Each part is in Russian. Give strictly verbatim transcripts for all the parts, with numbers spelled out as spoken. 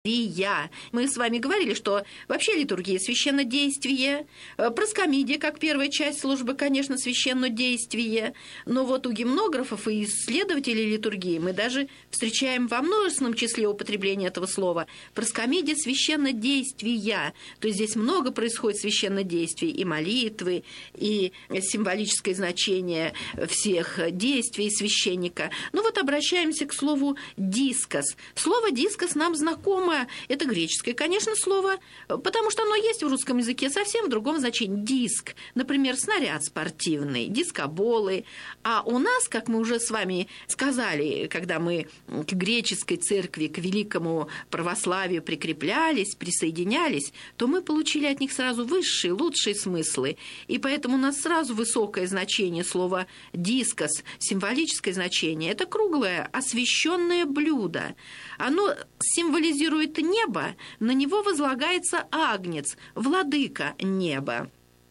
Мы с вами говорили, что вообще литургия – священнодействие, проскомидия, как первая часть службы, конечно, священнодействие, но вот у гимнографов и исследователей литургии мы даже встречаем во множественном числе употребления этого слова. Проскомидия – священнодействия, то есть здесь много происходит священнодействий, и молитвы, и символическое значение всех действий священника. Ну вот обращаемся к слову «дискос». Слово «дискос» нам знакомо. Это греческое, конечно, слово, потому что оно есть в русском языке совсем в другом значении. Диск, например, снаряд спортивный, дискоболы. А у нас, как мы уже с вами сказали, когда мы к греческой церкви, к великому православию прикреплялись, присоединялись, то мы получили от них сразу высшие, лучшие смыслы. И поэтому у нас сразу высокое значение слова «дискос», символическое значение. Это круглое, освященное блюдо. Оно символизирует небо, на него возлагается агнец, владыка неба.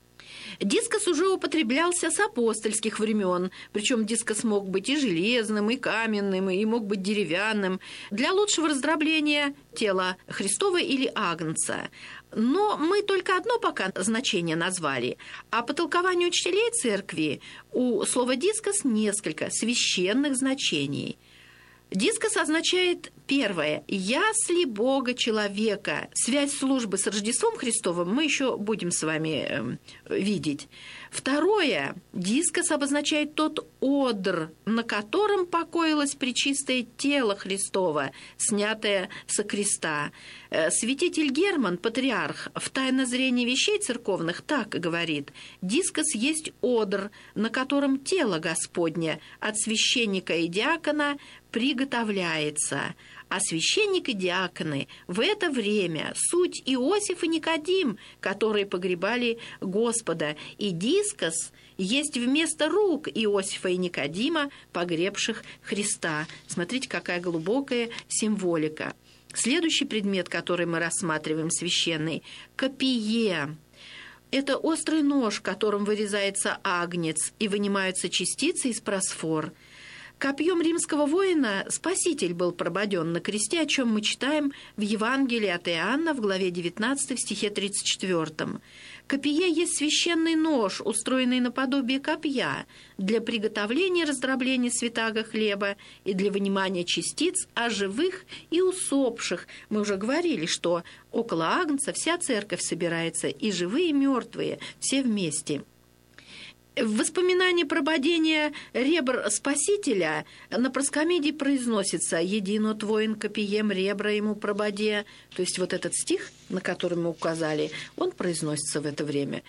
Дискос уже употреблялся с апостольских времен, причем дискос мог быть и железным, и каменным, и мог быть деревянным, для лучшего раздробления тела Христова или агнца. Но мы только одно пока значение назвали, а по толкованию учителей церкви у слова «дискос» несколько священных значений. Дискос означает, первое, ясли Бога человека. Связь службы с Рождеством Христовым мы еще будем с вами э, видеть. Второе, дискос обозначает тот одр, на котором покоилось пречистое тело Христова, снятое со креста. Святитель Герман, патриарх, в «Тайное зрение вещей церковных» так говорит: «Дискос есть одр, на котором тело Господне от священника и диакона приготовляется». А священник и диаконы в это время суть Иосиф и Никодим, которые погребали Господа, и дискос есть вместо рук Иосифа и Никодима, погребших Христа. Смотрите, какая глубокая символика. Следующий предмет, который мы рассматриваем, священный – копие. Это острый нож, которым вырезается агнец и вынимаются частицы из просфор. Копьем римского воина Спаситель был прободен на кресте, о чем мы читаем в Евангелии от Иоанна в главе девятнадцатой, в стихе тридцать четвёртом. Копие есть священный нож, устроенный наподобие копья, для приготовления и раздробления святаго хлеба и для вынимания частиц о живых и усопших. Мы уже говорили, что около агнца вся церковь собирается, и живые, и мертвые, все вместе. В воспоминании прободения ребр Спасителя на проскомидии произносится «Едино твоин копием ребра ему прободе». То есть вот этот стих, на который мы указали, он произносится в это время.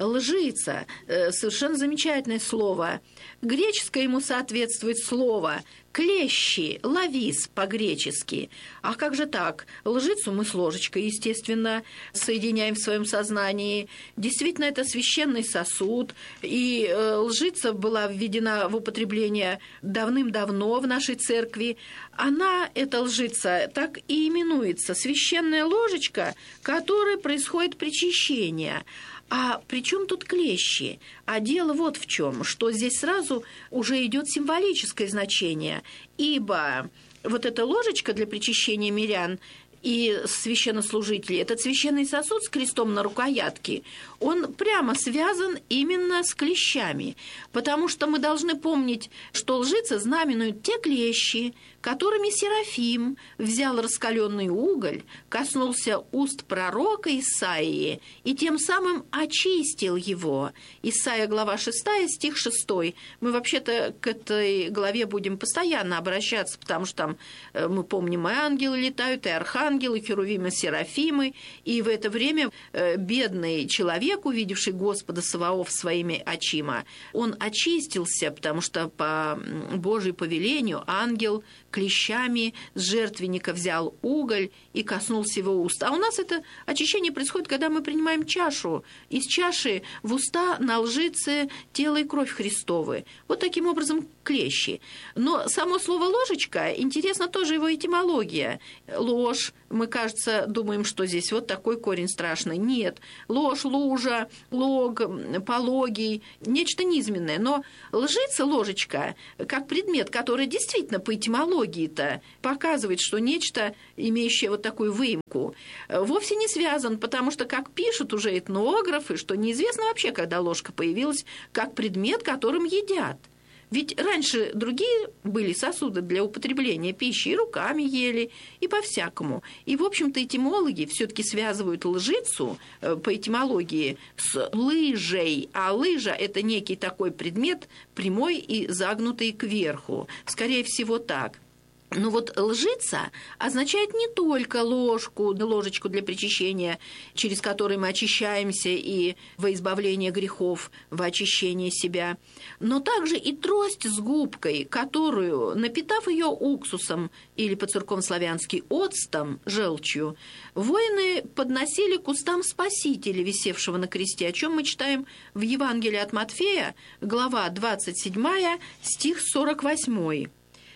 Лжица – совершенно замечательное слово. Греческое ему соответствует слово «клещи», «лавис» по-гречески. А как же так? Лжицу мы с ложечкой, естественно, соединяем в своем сознании. Действительно, это священный сосуд, и лжица была введена в употребление давным-давно в нашей церкви. Она, эта лжица, так и именуется – священная ложечка, которой происходит причащение. А при чем тут клещи? А дело вот в чем, что здесь сразу уже идет символическое значение, ибо вот эта ложечка для причащения мирян и священнослужителей, этот священный сосуд с крестом на рукоятке, он прямо связан именно с клещами, потому что мы должны помнить, что лжица знаменует те клещи, которыми Серафим взял раскаленный уголь, коснулся уст пророка Исаии и тем самым очистил его. Исайя, глава шестая, стих шестой. Мы вообще-то к этой главе будем постоянно обращаться, потому что там, мы помним, и ангелы летают, и архангелы, и херувимы, Серафимы, и в это время бедный человек, увидевший Господа Саваоф своими очима, он очистился, потому что по Божьему повелению ангел клещами с жертвенника взял уголь и коснулся его уст. А у нас это очищение происходит, когда мы принимаем чашу. Из чаши в уста на лжице тело и кровь Христовы. Вот таким образом клещи. Но само слово «ложечка», интересно тоже его этимология. Ложь. Мы, кажется, думаем, что здесь вот такой корень страшный. Нет. Ложь, лужа, лог, пологий. Нечто низменное. Но лжица, ложечка, как предмет, который действительно по этимологии этимологии-то показывает, что нечто, имеющее вот такую выемку, вовсе не связан, потому что, как пишут уже этнографы, что неизвестно вообще, когда ложка появилась как предмет, которым едят. Ведь раньше другие были сосуды для употребления пищи, и руками ели, и по-всякому. И, в общем-то, этимологи все-таки связывают лжицу по этимологии с лыжей, а лыжа – это некий такой предмет, прямой и загнутый кверху. Скорее всего, так. Но вот лжица означает не только ложку, ложечку для причащения, через которую мы очищаемся и во избавление грехов, во очищение себя, но также и трость с губкой, которую, напитав ее уксусом или по-церковнославянски оцтом, желчью, воины подносили к устам Спасителя, висевшего на кресте, о чем мы читаем в Евангелии от Матфея, глава двадцать седьмая, стих сорок восьмой.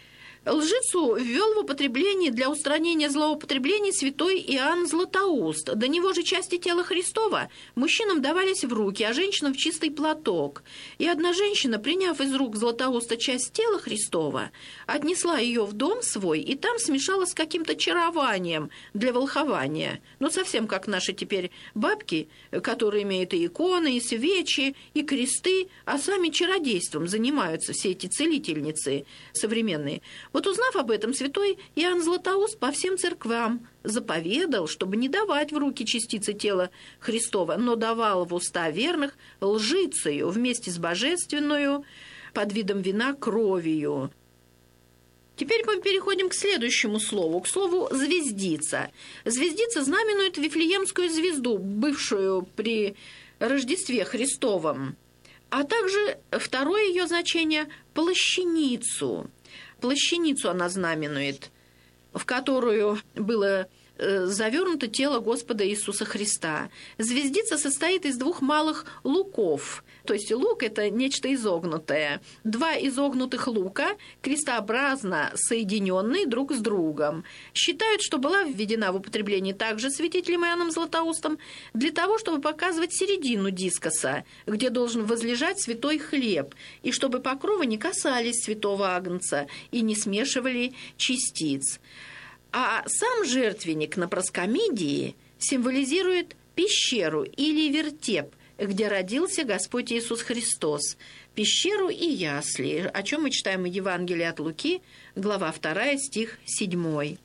Лжицу ввел в употребление для устранения злоупотреблений святой Иоанн Златоуст. До него же части тела Христова мужчинам давались в руки, а женщинам в чистый платок. И одна женщина, приняв из рук Златоуста часть тела Христова, отнесла ее в дом свой и там смешала с каким-то чарованием для волхования. Ну, совсем как наши теперь бабки, которые имеют и иконы, и свечи, и кресты, а сами чародейством занимаются все эти целительницы современные. Вот узнав об этом, святой Иоанн Златоуст по всем церквам заповедал, чтобы не давать в руки частицы тела Христова, но давал в уста верных лжицею вместе с божественную под видом вина кровью. Теперь мы переходим к следующему слову, к слову «звездица». Звездица знаменует Вифлеемскую звезду, бывшую при Рождестве Христовом, а также второе ее значение – плащаницу. Плащаницу она знаменует, в которую было завернуто тело Господа Иисуса Христа. Звездица состоит из двух малых луков. То есть лук – это нечто изогнутое. Два изогнутых лука, крестообразно соединенные друг с другом. Считают, что была введена в употребление также святителем Иоанном Златоустом для того, чтобы показывать середину дискоса, где должен возлежать святой хлеб, и чтобы покровы не касались святого агнца и не смешивали частиц. А сам жертвенник на проскомидии символизирует пещеру или вертеп, где родился Господь Иисус Христос, пещеру и ясли, о чем мы читаем в Евангелии от Луки, глава вторая, стих седьмой.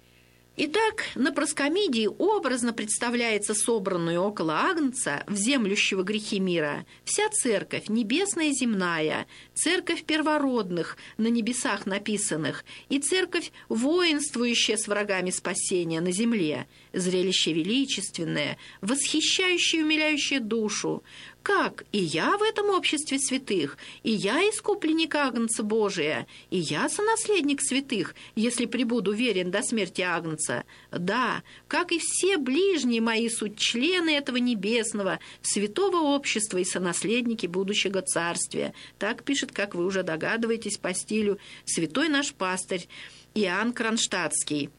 Итак, на проскомидии образно представляется собранную около агнца, вземлющего грехи мира, вся церковь, небесная и земная, церковь первородных, на небесах написанных, и церковь, воинствующая с врагами спасения на земле, зрелище величественное, восхищающее и умиляющее душу. Как? И я в этом обществе святых, и я искупленник Агнца Божия, и я сонаследник святых, если пребуду верен до смерти Агнца. Да, как и все ближние мои суть члены этого небесного, святого общества и сонаследники будущего царствия. Так пишет, как вы уже догадываетесь, по стилю святой наш пастырь Иоанн Кронштадтский.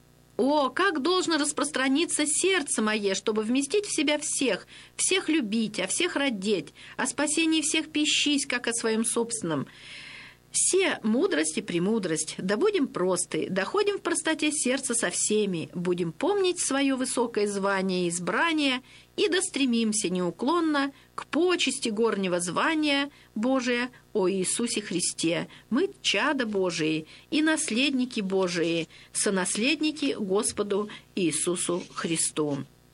О, как должно распространиться сердце мое, чтобы вместить в себя всех, всех любить, о всех родить, о спасении всех пищись, как о своем собственном. Все мудрость и премудрость, да будем просты, доходим в простоте сердца со всеми, будем помнить свое высокое звание и избрание, и да стремимся неуклонно к почести горнего звания Божия о Иисусе Христе. Мы чада Божии и наследники Божии, сонаследники Господу Иисусу Христу.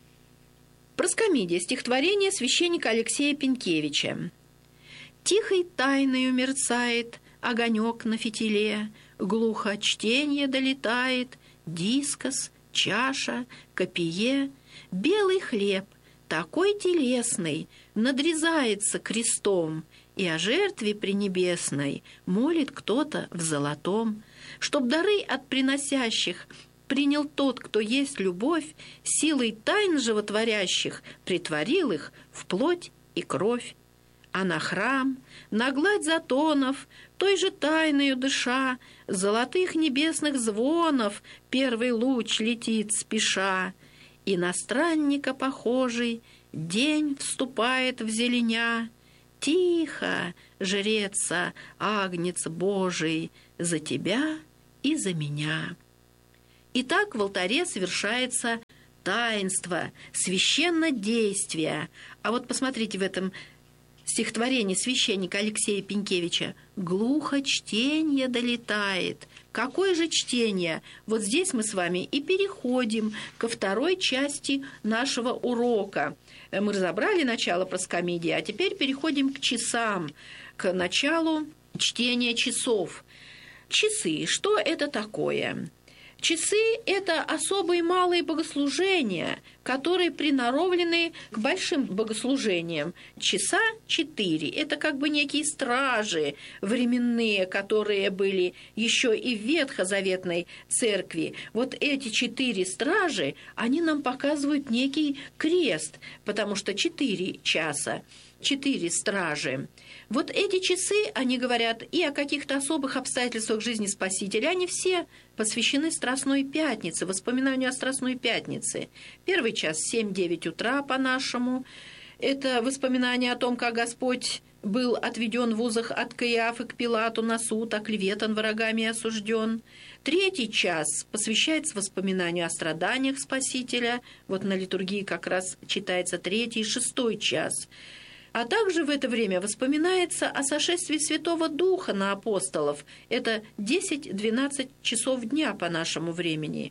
Проскомидия, стихотворение священника Алексея Пенкевича. «Тихой тайною мерцает огонек на фитиле, глухо чтенье долетает, дискос, чаша, копье, белый хлеб, такой телесный, надрезается крестом, и о жертве пренебесной молит кто-то в золотом, чтоб дары от приносящих принял тот, кто есть любовь, силой тайн животворящих притворил их в плоть и кровь. А на храм, на гладь затонов, той же тайною дыша, золотых небесных звонов первый луч летит спеша, и на странника похожий день вступает в зеленя. Тихо, жреца, агнец Божий, за тебя и за меня». Итак, в алтаре совершается таинство, священнодействие. А вот посмотрите в этом стихотворении священника Алексея Пенькевича: «Глухо чтение долетает». Какое же чтение? Вот здесь мы с вами и переходим ко второй части нашего урока. Мы разобрали начало проскомидии, а теперь переходим к часам, к началу чтения часов. Часы. Что это такое? Часы – это особые малые богослужения, которые приноровлены к большим богослужениям. Часа четыре – это как бы некие стражи временные, которые были еще и в ветхозаветной церкви. Вот эти четыре стражи, они нам показывают некий крест, потому что четыре часа, четыре стражи. Вот эти часы, они говорят и о каких-то особых обстоятельствах жизни Спасителя. Они все посвящены Страстной Пятнице, воспоминанию о Страстной Пятнице. Первый час – семь-девять утра по-нашему. Это воспоминание о том, как Господь был отведен в узах от Каиафы к Пилату на суд, оклеветан, врагами осужден. Третий час посвящается воспоминанию о страданиях Спасителя. Вот на литургии как раз читается третий и шестой час. А также в это время воспоминается о сошествии Святого Духа на апостолов. Это десять-двенадцать часов дня по нашему времени.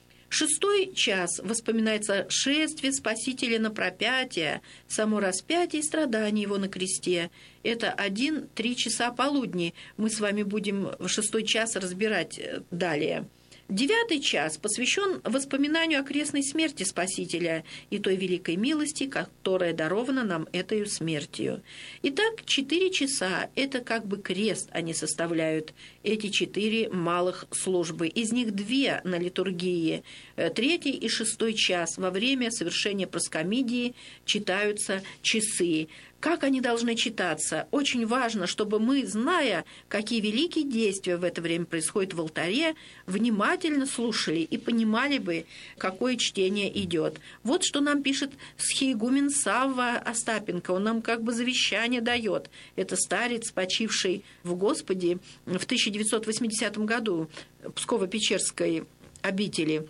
Шестой час воспоминается шествие Спасителя на пропятие, само распятие и страдания его на кресте. Это один-три часа полудни. Мы с вами будем в шестой час разбирать далее. Девятый час посвящен воспоминанию о крестной смерти Спасителя и той великой милости, которая дарована нам этой смертью. Итак, четыре часа – это как бы крест они составляют, эти четыре малых службы. Из них две на литургии. Третий и шестой час во время совершения проскомидии читаются часы. Как они должны читаться? Очень важно, чтобы мы, зная, какие великие действия в это время происходят в алтаре, внимательно слушали и понимали бы, какое чтение идет. Вот что нам пишет схиегумен Савва Остапенко. Он нам как бы завещание дает. Это старец, почивший в Господе в тысяча девятьсот восьмидесятом году в Псково-Печерской обители.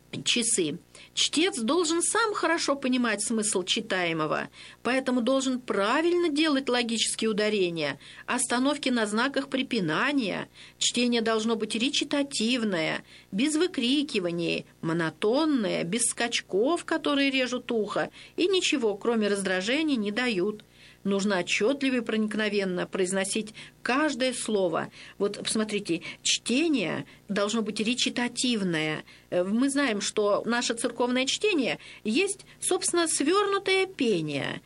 Часы. Чтец должен сам хорошо понимать смысл читаемого, поэтому должен правильно делать логические ударения, остановки на знаках препинания. Чтение должно быть речитативное, без выкрикиваний, монотонное, без скачков, которые режут ухо, и ничего, кроме раздражения, не дают. Нужно отчетливо и проникновенно произносить каждое слово. Вот, посмотрите, чтение должно быть речитативное. Мы знаем, что наше церковное чтение есть, собственно, свернутое пение.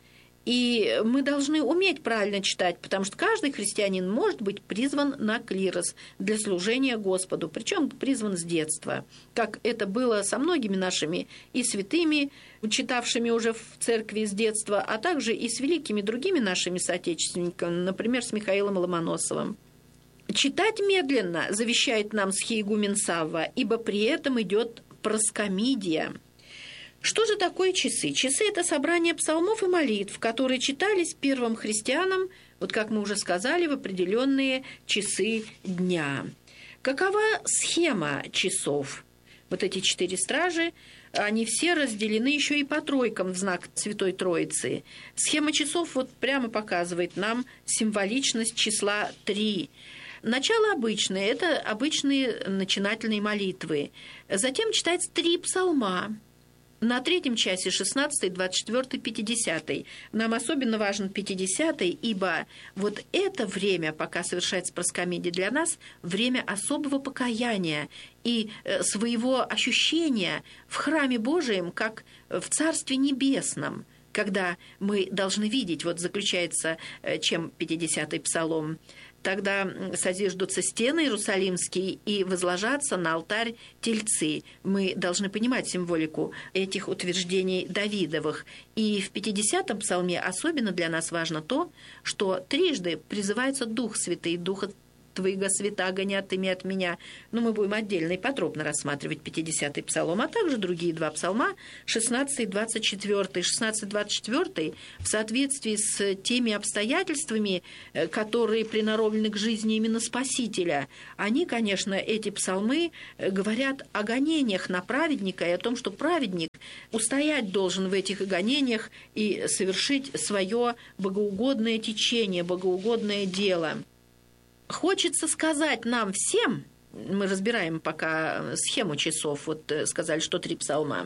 И мы должны уметь правильно читать, потому что каждый христианин может быть призван на клирос для служения Господу, причем призван с детства, как это было со многими нашими и святыми, читавшими уже в церкви с детства, а также и с великими другими нашими соотечественниками, например, с Михаилом Ломоносовым. «Читать медленно», завещает нам схиегумен Савва, ибо при этом идет проскомидия. Что же такое часы? Часы – это собрание псалмов и молитв, которые читались первым христианам, вот как мы уже сказали, в определенные часы дня. Какова схема часов? Вот эти четыре стражи, они все разделены еще и по тройкам в знак Святой Троицы. Схема часов вот прямо показывает нам символичность числа три. Начало обычное – это обычные начинательные молитвы. Затем читается три псалма. На третьем часе шестнадцатый, двадцать четвёртый, пятидесятый. Нам особенно важен пятидесятый, ибо вот это время, пока совершается проскомидия, для нас время особого покаяния и своего ощущения в храме Божием, как в Царстве Небесном, когда мы должны видеть, вот заключается чем пятидесятый псалом, тогда созиждутся стены иерусалимские и возложатся на алтарь тельцы. Мы должны понимать символику этих утверждений Давидовых. И в пятидесятом псалме особенно для нас важно то, что трижды призывается Дух Святый, Дух Твоего свята гонят ими от меня. Но мы будем отдельно и подробно рассматривать пятидесятый псалом, а также другие два псалма, шестнадцатый и двадцать четвёртый. шестнадцатый и двадцать четвёртый в соответствии с теми обстоятельствами, которые приноровлены к жизни именно Спасителя, они, конечно, эти псалмы говорят о гонениях на праведника и о том, что праведник устоять должен в этих гонениях и совершить свое богоугодное течение, богоугодное дело. Хочется сказать нам всем, мы разбираем пока схему часов, вот сказали, что три псалма,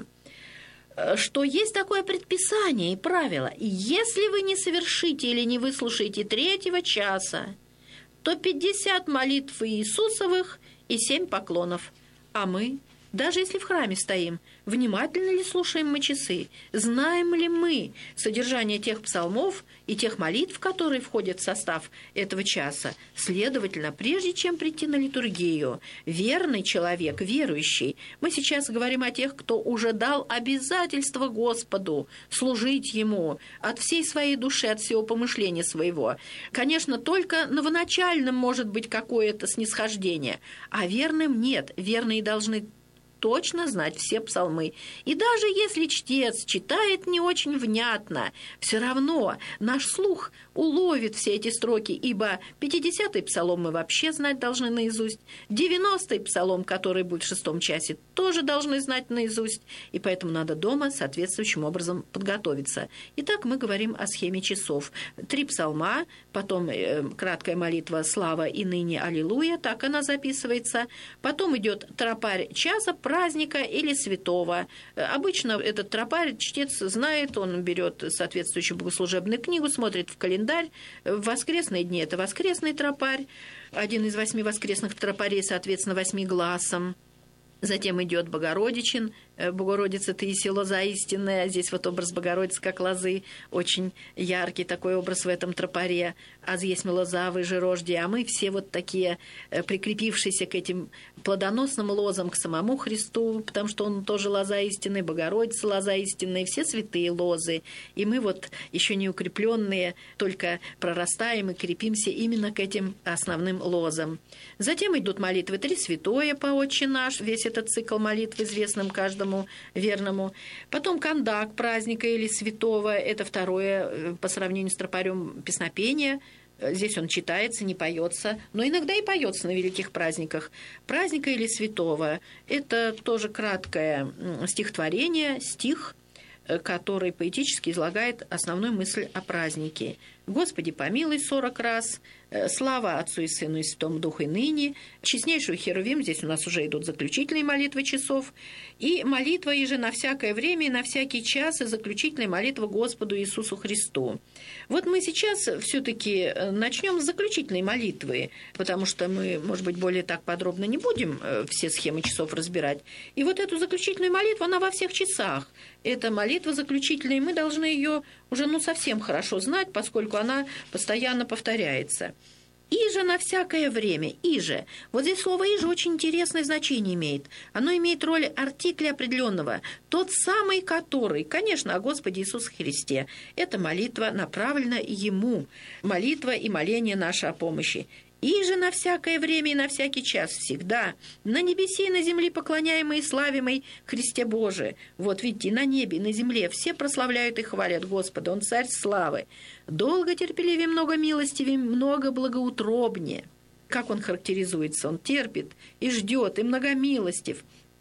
что есть такое предписание и правило. И если вы не совершите или не выслушаете третьего часа, то пятьдесят молитв Иисусовых и семь поклонов. А мы, даже если в храме стоим, внимательно ли слушаем мы часы? Знаем ли мы содержание тех псалмов и тех молитв, которые входят в состав этого часа? Следовательно, прежде чем прийти на литургию, верный человек, верующий, мы сейчас говорим о тех, кто уже дал обязательство Господу служить Ему от всей своей души, от всего помышления своего. Конечно, только новоначальным может быть какое-то снисхождение, а верным нет. Верные должны точно знать все псалмы. И даже если чтец читает не очень внятно, все равно наш слух уловит все эти строки, ибо пятидесятый псалом мы вообще знать должны наизусть, девяностый псалом, который будет в шестом часе, тоже должны знать наизусть, и поэтому надо дома соответствующим образом подготовиться. Итак, мы говорим о схеме часов. Три псалма, потом э, краткая молитва «Слава и ныне Аллилуйя», так она записывается, потом идет тропарь часа, праздника или святого. Обычно этот тропарь чтец знает, он берет соответствующую богослужебную книгу, смотрит в календарь. В воскресные дни это воскресный тропарь, один из восьми воскресных тропарей, соответственно, восьмигласом. Затем идет Богородичин, Богородица, ты и лоза истинная. Здесь вот образ Богородицы как лозы, очень яркий такой образ в этом тропаре. Аз есть лоза, вы же рожди, а мы все вот такие, прикрепившиеся к этим плодоносным лозам, к самому Христу, потому что он тоже лоза истинная, Богородица лоза истинная, все святые лозы. И мы вот еще не укрепленные, только прорастаем и крепимся именно к этим основным лозам. Затем идут молитвы «Три святое» по «Отче наш», весь этот цикл молитв известным каждому верному. Потом кондак праздника или святого, это второе по сравнению с тропарем песнопение. Здесь он читается, не поется, но иногда и поется на великих праздниках. Праздника или святого – это тоже краткое стихотворение, стих, который поэтически излагает основную мысль о празднике. «Господи, помилуй» сорок раз, «Слава Отцу и Сыну и Святому Духу и ныне», «Честнейшую Херувим», здесь у нас уже идут заключительные молитвы часов, и молитва еже на всякое время и на всякий час, и заключительная молитва Господу Иисусу Христу. Вот мы сейчас все-таки начнем с заключительной молитвы, потому что мы, может быть, более так подробно не будем все схемы часов разбирать. И вот эту заключительную молитву, она во всех часах. Эта молитва заключительная, и мы должны ее уже ну, совсем хорошо знать, поскольку она постоянно повторяется. «Иже на всякое время», «иже». Вот здесь слово «иже» очень интересное значение имеет. Оно имеет роль артикля определенного. Тот самый, который, конечно, о Господе Иисусе Христе. Это молитва направлена Ему. Молитва и моление наше о помощи. «Иже на всякое время и на всякий час всегда, на небеси и на земле поклоняемый и славимый Христе Боже». Вот видите, на небе и на земле все прославляют и хвалят Господа, Он царь славы. «Долго терпеливее, много милостивее, много благоутробнее». Как Он характеризуется? Он терпит и ждет, и многомилостив.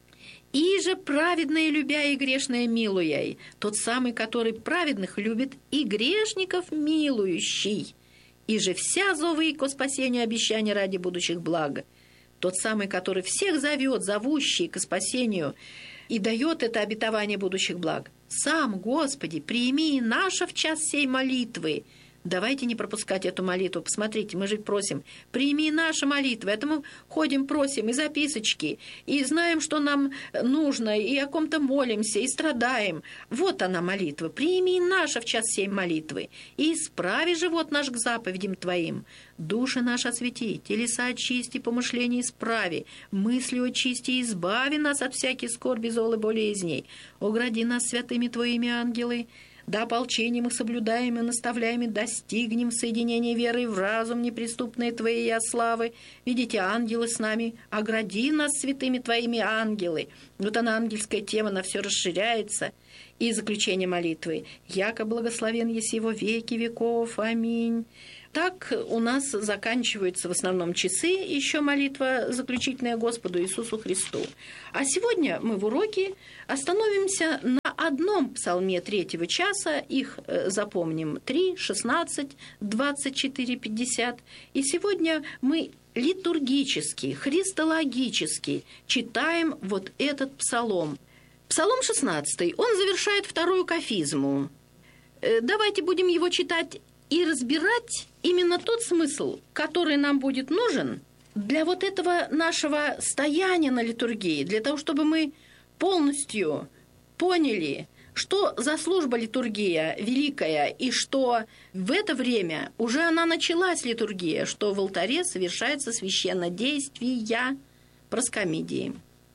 «Иже праведное любя и грешное милуя», тот самый, который праведных любит и грешников милующий. «И же вся зовы ко спасению обещания ради будущих благ». Тот самый, который всех зовет, зовущий к спасению, и дает это обетование будущих благ. «Сам, Господи, прими наше в час сей молитвы». Давайте не пропускать эту молитву. Посмотрите, мы же просим, прими наши молитвы. Это мы ходим, просим и записочки, и знаем, что нам нужно, и о ком-то молимся, и страдаем. Вот она молитва. Прими наша в час сей молитвы, и исправи живот наш к заповедям Твоим. Души наши освети, телеса очисти, помышления исправи, мысли очисти, избави нас от всяких скорби, зол и болезней. Огради нас святыми Твоими ангелы, да ополчением их соблюдаем и наставляем, достигнем соединения веры в разум неприступной Твоей славы. Видите, ангелы с нами, огради нас святыми Твоими ангелы». Вот она, ангельская тема, она все расширяется. И заключение молитвы: «Яко благословен еси во веки веков. Аминь». Так у нас заканчиваются в основном часы, еще молитва заключительная Господу Иисусу Христу. А сегодня мы в уроке остановимся на одном псалме третьего часа, их запомним три, шестнадцать, двадцать четыре, пятьдесят. И сегодня мы литургически, христологически читаем вот этот псалом. Псалом шестнадцатый, он завершает вторую кафизму. Давайте будем его читать и разбирать именно тот смысл, который нам будет нужен для вот этого нашего стояния на литургии, для того, чтобы мы полностью поняли, что за служба литургия великая, и что в это время уже она началась, литургия, что в алтаре совершается священнодействие проскомидии.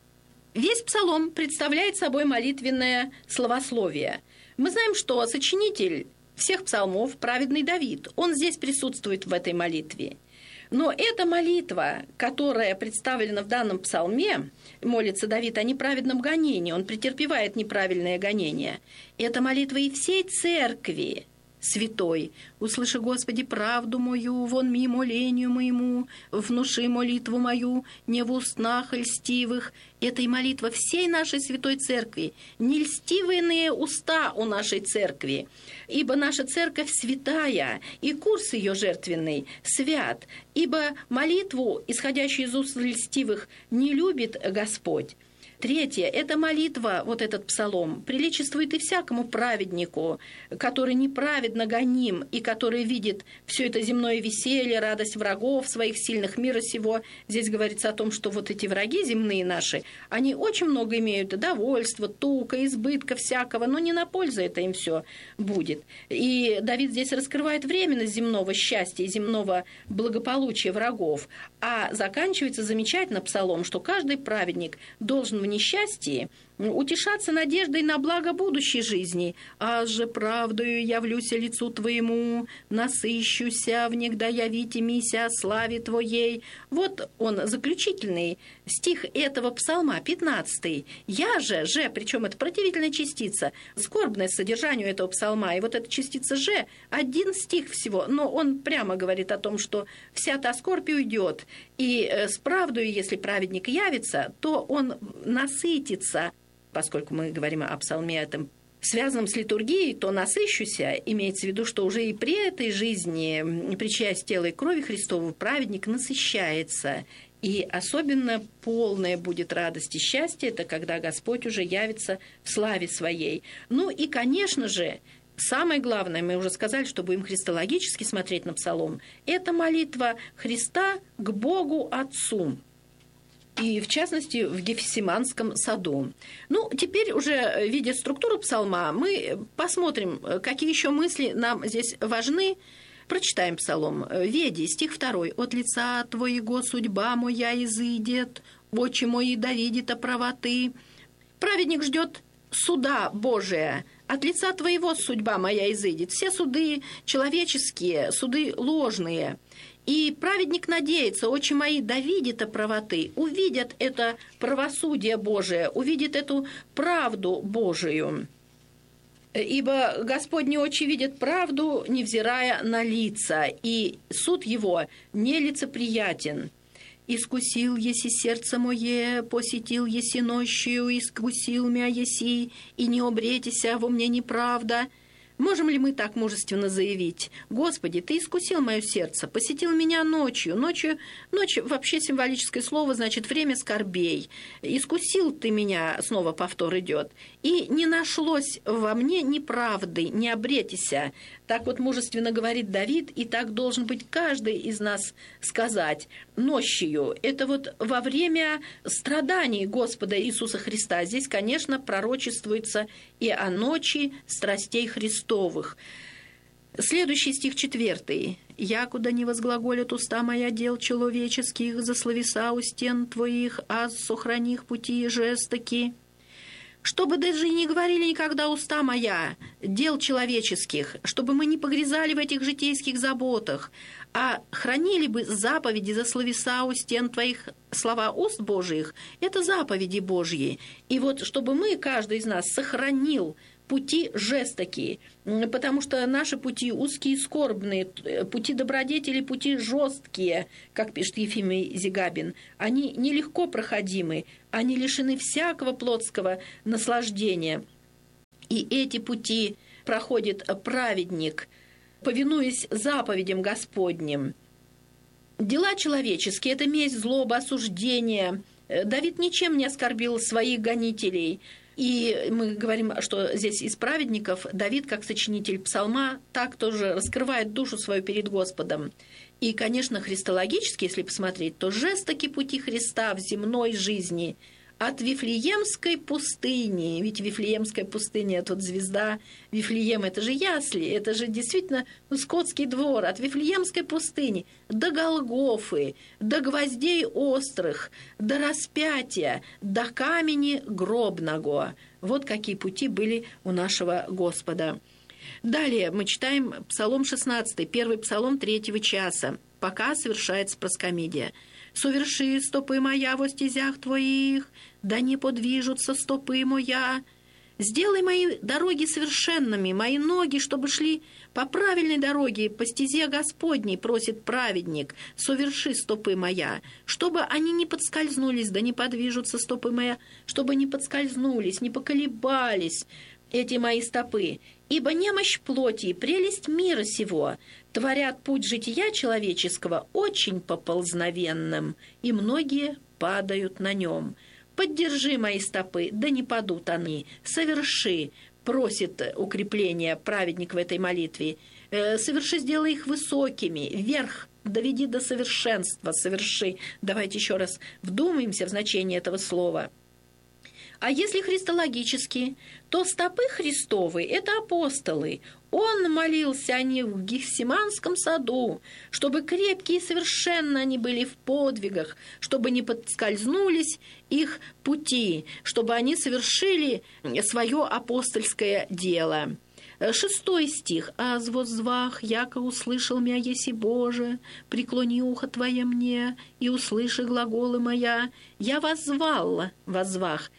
Весь псалом представляет собой молитвенное словословие. Мы знаем, что сочинитель всех псалмов, праведный Давид, он здесь присутствует в этой молитве. Но эта молитва, которая представлена в данном псалме, молится Давид о неправедном гонении, он претерпевает неправильное гонение. Это молитва и всей церкви святой. «Услыши, Господи, правду мою, вон ми молению моему, внуши молитву мою, не в устнах льстивых». Это и молитва всей нашей святой церкви, не льстивые уста у нашей церкви, ибо наша церковь святая, и курс ее жертвенный свят, ибо молитву, исходящую из уст льстивых, не любит Господь. Третье, эта молитва, вот этот псалом, приличествует и всякому праведнику, который неправедно гоним и который видит все это земное веселье, радость врагов своих сильных мира сего. Здесь говорится о том, что вот эти враги земные наши, они очень много имеют довольства, тука, избытка всякого, но не на пользу это им все будет. И Давид здесь раскрывает временность земного счастья и земного благополучия врагов, а заканчивается замечательно псалом, что каждый праведник должен в несчастье утешаться надеждой на благо будущей жизни. «Аз же правдою явлюся лицу Твоему, насыщуся, внегда явите мися о славе Твоей». Вот он, заключительный стих этого псалма, пятнадцатый. «Я же», же, причем это противительная частица, скорбное содержанию этого псалма, и вот эта частица «же», один стих всего, но он прямо говорит о том, что вся та скорбь уйдет, и с правдою, если праведник явится, то он насытится. Поскольку мы говорим о псалме этом, связанном с литургией, то насыщуся, имеется в виду, что уже и при этой жизни, причастие тела и крови Христову, праведник насыщается. И особенно полная будет радость и счастье, это когда Господь уже явится в славе Своей. Ну и, конечно же, самое главное, мы уже сказали, что будем христологически смотреть на псалом, это молитва Христа к Богу Отцу. И, в частности, в Гефсиманском саду. Ну, теперь уже, видя структуру псалма, мы посмотрим, какие еще мысли нам здесь важны. Прочитаем псалом. «Веди», стих второй. «От лица Твоего судьба моя изыдет, очи мои да видит о правоты». Праведник ждет суда Божия. От лица Твоего судьба моя изыдет. Все суды человеческие, суды ложные. И праведник надеется, очи мои да видят о правоты, увидят это правосудие Божие, увидят эту правду Божию. Ибо Господни очи видят правду, невзирая на лица, и суд его нелицеприятен. «Искусил еси сердце мое, посетил еси нощью, искусил мя еси, и не обретися во мне неправда». Можем ли мы так мужественно заявить: «Господи, Ты искусил мое сердце, посетил меня ночью». Ночью, ночь вообще символическое слово, значит, время скорбей. «Искусил Ты меня», снова повтор идет, «и не нашлось во мне неправды, не обретися». Так вот мужественно говорит Давид, и так должен быть каждый из нас сказать. Нощью – это вот во время страданий Господа Иисуса Христа. Здесь, конечно, пророчествуется и о ночи страстей Христовых. Следующий стих четвертый. «Якуда не возглаголят уста моя дел человеческих, за словеса у стен твоих, а сохрани их пути жестоки». Чтобы даже не говорили никогда уста моя дел человеческих, чтобы мы не погрязали в этих житейских заботах, а хранили бы заповеди за словеса у стен Твоих, слова уст Божиих, это заповеди Божьи. И вот чтобы мы, каждый из нас, сохранил пути жестокие, потому что наши пути узкие и скорбные, пути добродетели, пути жесткие, как пишет Ефимий Зигабин, они нелегко проходимы, они лишены всякого плотского наслаждения. И эти пути проходит праведник, повинуясь заповедям Господним. Дела человеческие – это месть, злоба, осуждение. Давид ничем не оскорбил своих гонителей. И мы говорим, что здесь из праведников Давид, как сочинитель псалма, так тоже раскрывает душу свою перед Господом. И, конечно, христологически, если посмотреть, то жестоки пути Христа в земной жизни от Вифлеемской пустыни. Ведь Вифлеемская пустыня – это вот звезда Вифлеема, это же ясли, это же действительно ну, скотский двор. От Вифлеемской пустыни до Голгофы, до гвоздей острых, до распятия, до камени гробного. Вот какие пути были у нашего Господа. Далее мы читаем Псалом шестнадцатый, первый псалом третьего часа, пока совершается проскомидия. «Соверши стопы моя во стезях твоих, да не подвижутся стопы моя. Сделай мои дороги совершенными, мои ноги, чтобы шли по правильной дороге, по стезе Господней, просит праведник. Соверши стопы моя, чтобы они не подскользнулись, да не подвижутся стопы моя, чтобы не подскользнулись, не поколебались эти мои стопы. Ибо немощь плоти и прелесть мира сего творят путь жития человеческого очень поползновенным, и многие падают на нем. Поддержи мои стопы, да не падут они. Соверши, просит укрепление праведник в этой молитве. Соверши, сделай их высокими, вверх, доведи до совершенства, соверши. Давайте еще раз вдумаемся в значение этого слова. А если христологически, то стопы Христовы – это апостолы. Он молился о них в Гефсиманском саду, чтобы крепкие и совершенно они были в подвигах, чтобы не подскользнулись их пути, чтобы они совершили свое апостольское дело. Шестой стих. «Аз воззвах, яко услышал мя еси Боже, преклони ухо Твое мне, и услыши глаголы моя. Я воззвал, воззвах,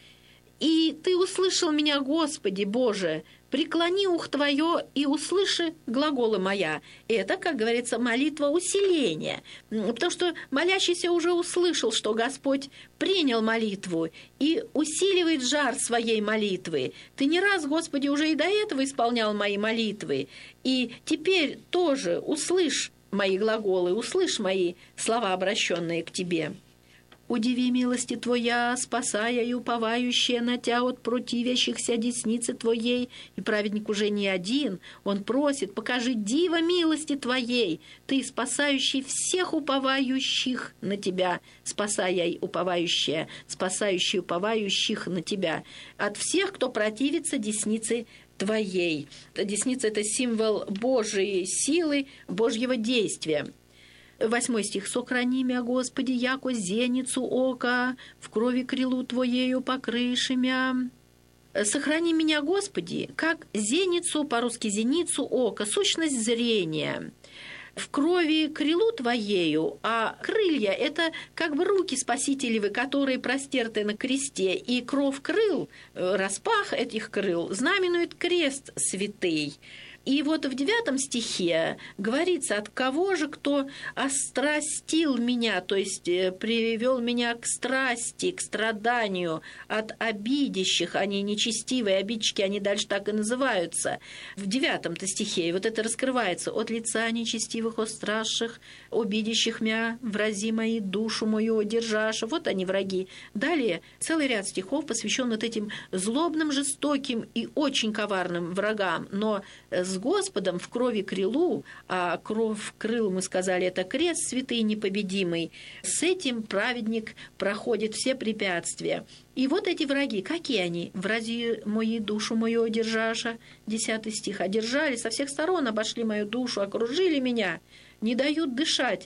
и Ты услышал меня, Господи Боже, преклони ухо Твое и услыши глаголы моя». Это, как говорится, молитва усиления, потому что молящийся уже услышал, что Господь принял молитву и усиливает жар своей молитвы. Ты не раз, Господи, уже и до этого исполнял мои молитвы, и теперь тоже услышь мои глаголы, услышь мои слова, обращенные к Тебе. «Удиви милости Твоя, спасая и уповающая на Тя от противящихся десницы Твоей». И праведник уже не один, он просит: «Покажи диво милости Твоей, Ты спасающий всех уповающих на Тебя, спасая и уповающая, спасающий уповающих на Тебя от всех, кто противится деснице Твоей». Десница – это символ Божьей силы, Божьего действия. Восьмой стих. «Сохрани мя, Господи, яко зеницу ока, в крови крилу Твоею покрыши мя». «Сохрани меня, Господи, как зеницу, по-русски зеницу ока, сущность зрения, в крови крилу Твоею», а крылья – это как бы руки Спасителевы, которые простерты на кресте, и кров крыл, распах этих крыл знаменует крест святый. И вот в девятом стихе говорится: «От кого же, кто острастил меня», то есть привел меня к страсти, к страданию, от обидящих, они нечестивые, обидчики, они дальше так и называются. В девятом-то стихе, и вот это раскрывается: «От лица нечестивых, остраших, обидящих мя, врази мои, душу мою одержаша». Вот они, враги. Далее целый ряд стихов посвящен вот этим злобным, жестоким и очень коварным врагам, но с Господом в крови крилу, а кровь крыл, мы сказали, это крест святый непобедимый, с этим праведник проходит все препятствия. И вот эти враги, какие они? «Врази мои, душу мою одержаша», десятый стих, «одержали, со всех сторон обошли мою душу, окружили меня, не дают дышать,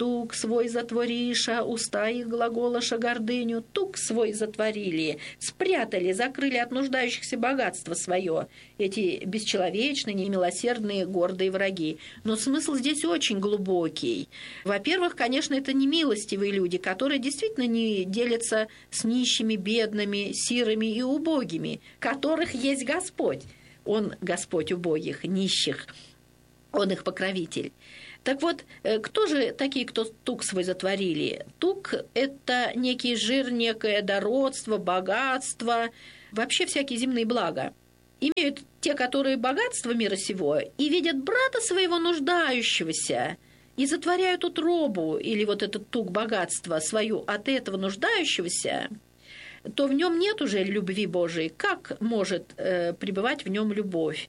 тук свой затвориша, уста их глаголоша гордыню, тук свой затворили, спрятали, закрыли от нуждающихся богатство свое, эти бесчеловечные, немилосердные, гордые враги. Но смысл здесь очень глубокий. Во-первых, конечно, это не милостивые люди, которые действительно не делятся с нищими, бедными, сирыми и убогими, которых есть Господь. Он Господь убогих, нищих, Он их покровитель. Так вот, кто же такие, кто тук свой затворили? Тук – это некий жир, некое дородство, богатство, вообще всякие земные блага. Имеют те, которые богатство мира сего, и видят брата своего нуждающегося, и затворяют утробу, или вот этот тук богатства свою от этого нуждающегося, то в нем нет уже любви Божией. Как может э, пребывать в нем любовь?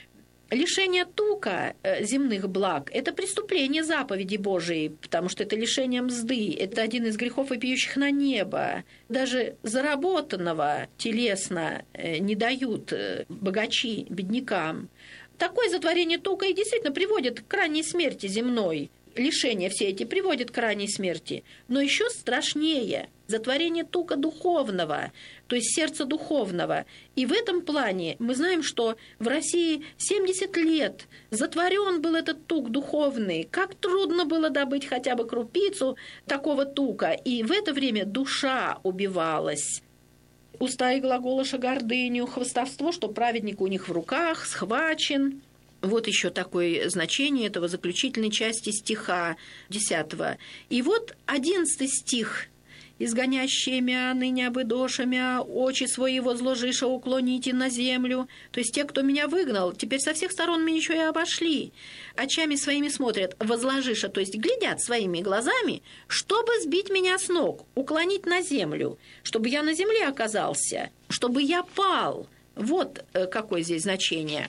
Лишение тука земных благ – это преступление заповеди Божией, потому что это лишение мзды, это один из грехов, вопиющих на небо. Даже заработанного телесно не дают богачи беднякам. Такое затворение тука и действительно приводит к крайней смерти земной. Лишения все эти приводят к крайней смерти. Но еще страшнее – затворение тука духовного, то есть сердца духовного. И в этом плане мы знаем, что в России семьдесят лет затворен был этот тук духовный. Как трудно было добыть хотя бы крупицу такого тука. И в это время душа убивалась. Уста и глаголоша гордыню, хвастовство, что праведник у них в руках, схвачен. Вот еще такое значение этого заключительной части стиха десятого. И вот одиннадцатый стих. «Изгонящие мя, ныне обыдоша мя, очи свои возложиша уклоните на землю». То есть те, кто меня выгнал, теперь со всех сторон меня еще и обошли. Очами своими смотрят, возложиша, то есть глядят своими глазами, чтобы сбить меня с ног, уклонить на землю, чтобы я на земле оказался, чтобы я пал. Вот какое здесь значение.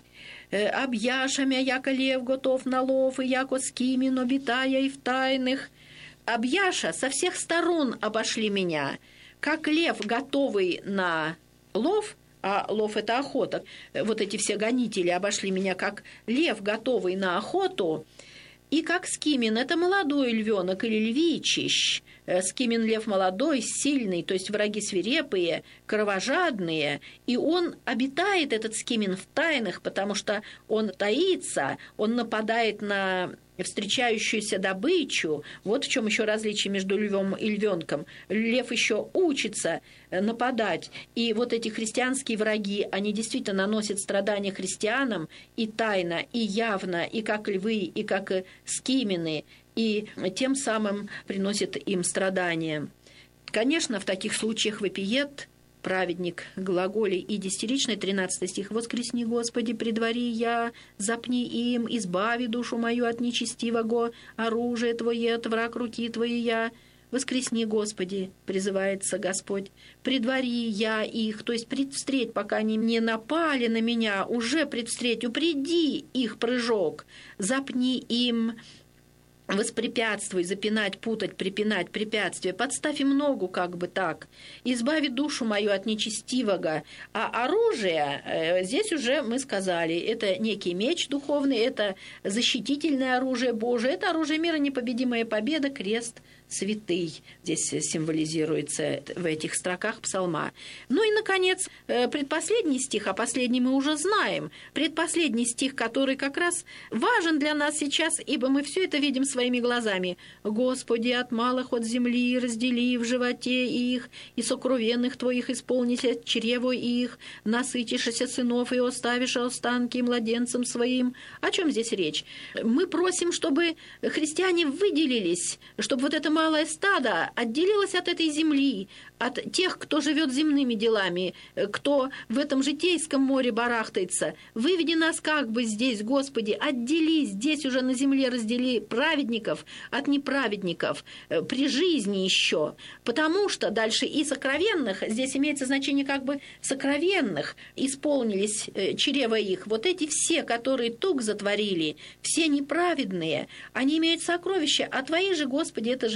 «Объяшамя, яко лев готов на лов, и яко скимин обитая и в тайных». Объяша со всех сторон обошли меня, как лев, готовый на лов, а лов – это охота. Вот эти все гонители обошли меня, как лев, готовый на охоту, и как скимин – это молодой львенок или львичищ. Скимин – лев молодой, сильный, то есть враги свирепые, кровожадные, и он обитает, этот скимин, в тайнах, потому что он таится, он нападает на встречающуюся добычу. Вот в чем еще различие между львом и львенком. Лев еще учится нападать. И вот эти христианские враги, они действительно наносят страдания христианам и тайно, и явно, и как львы, и как скимины, и тем самым приносят им страдания. Конечно, в таких случаях вопиет праведник глаголей и десятиричный, тринадцатый стих. «Воскресни, Господи, предвари я, запни им, избави душу мою от нечестивого, оружие Твое, от враг руки Твоей я». «Воскресни, Господи», призывается Господь, «предвари я их», то есть предвстреть, пока они не напали на меня, уже предвстреть, упреди их прыжок, запни им, воспрепятствуй, запинать, путать, припинать, препятствия, подставь им ногу, как бы так, избави душу мою от нечестивого. А оружие, э, здесь уже мы сказали, это некий меч духовный, это защитительное оружие Божие, это оружие мира, непобедимая победа, крест святый. Здесь символизируется в этих строках псалма. Ну и, наконец, предпоследний стих, а последний мы уже знаем. Предпоследний стих, который как раз важен для нас сейчас, ибо мы все это видим своими глазами. «Господи, от малых от земли раздели в животе их, и сокровенных Твоих исполнися чрево их, насытишься сынов и оставишь останки младенцам своим». О чем здесь речь? Мы просим, чтобы христиане выделились, чтобы вот это малое стадо отделилось от этой земли, от тех, кто живет земными делами, кто в этом житейском море барахтается. Выведи нас как бы здесь, Господи, отдели здесь уже на земле, раздели праведников от неправедников при жизни еще. Потому что дальше и сокровенных, здесь имеется значение как бы сокровенных, исполнились чрево их. Вот эти все, которые тук затворили, все неправедные, они имеют сокровища, а Твои же, Господи, это же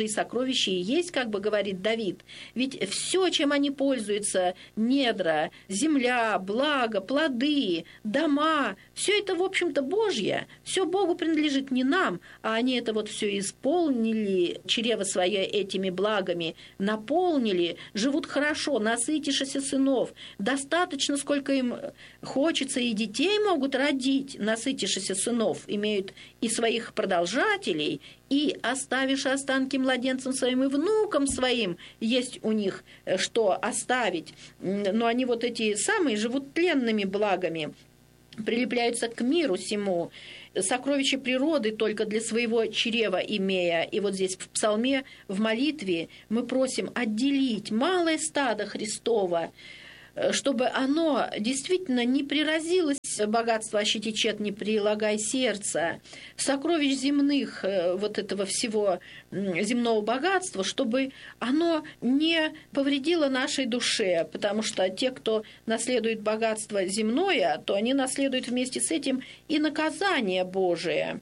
сокровища и есть, как бы говорит Давид. Ведь все, чем они пользуются, недра, земля, благо, плоды, дома, все это, в общем-то, Божье. Все Богу принадлежит, не нам, а они это вот все исполнили, чрево свое этими благами, наполнили, живут хорошо, насытившись сынов. Достаточно, сколько им хочется, и детей могут родить, насытившись сынов, имеют и своих продолжателей, и, оставивши останки младенцам своим и внукам своим, есть у них что оставить. Но они вот эти самые живут тленными благами, прилепляются к миру сему, сокровища природы только для своего чрева имея. И вот здесь в псалме, в молитве мы просим отделить малое стадо Христово, чтобы оно действительно не приразилось, богатство аще течет, не прилагай сердца, сокровищ земных, вот этого всего земного богатства, чтобы оно не повредило нашей душе, потому что те, кто наследует богатство земное, то они наследуют вместе с этим и наказание Божие.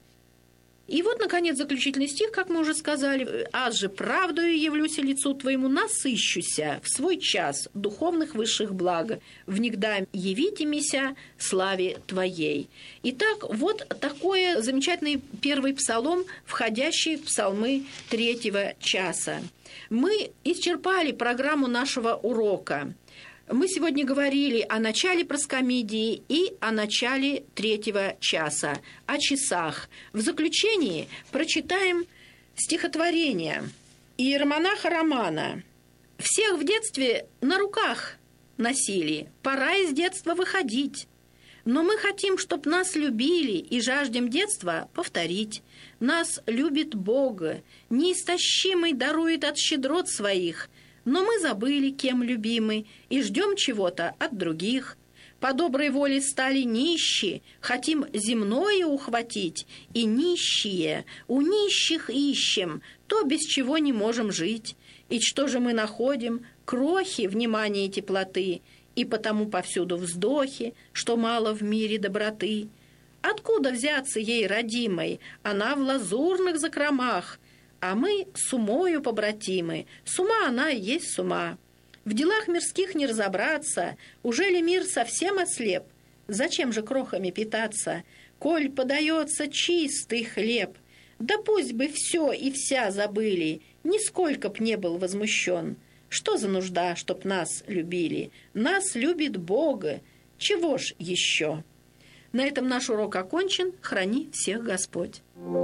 И вот, наконец, заключительный стих, как мы уже сказали. «Аз же правдою явлюся лицу твоему, насыщуся в свой час духовных высших благ, внегда явитимися славе твоей». Итак, вот такой замечательный первый псалом, входящий в псалмы третьего часа. Мы исчерпали программу нашего урока. Мы сегодня говорили о начале проскомидии и о начале третьего часа, о часах. В заключении прочитаем стихотворение иеромонаха Романа. «Всех в детстве на руках носили, пора из детства выходить. Но мы хотим, чтоб нас любили, и жаждем детства повторить. Нас любит Бог, неистощимый дарует от щедрот своих. Но мы забыли, кем любимы, и ждем чего-то от других. По доброй воле стали нищие, хотим земное ухватить, и нищие, у нищих ищем, то, без чего не можем жить. И что же мы находим? Крохи внимания и теплоты, и потому повсюду вздохи, что мало в мире доброты. Откуда взяться ей родимой? Она в лазурных закромах, а мы с умою побратимы, с ума она и есть с ума. В делах мирских не разобраться, уже ли мир совсем ослеп? Зачем же крохами питаться, коль подается чистый хлеб? Да пусть бы все и вся забыли, нисколько б не был возмущен. Что за нужда, чтоб нас любили? Нас любит Бог, чего ж еще?» На этом наш урок окончен. Храни всех Господь.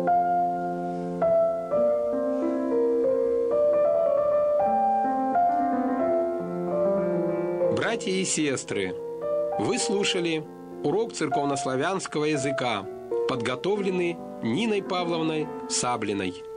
Братья и сестры, вы слушали урок церковнославянского языка, подготовленный Ниной Павловной Саблиной.